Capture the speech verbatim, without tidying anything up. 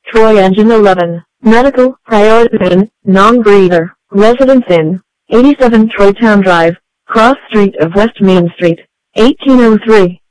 Troy Engine eleven, Medical, Priority Inn, Non-Breather, Residence Inn, eighty-seven Troy Town Drive, Cross Street of West Main Street, eighteen oh three.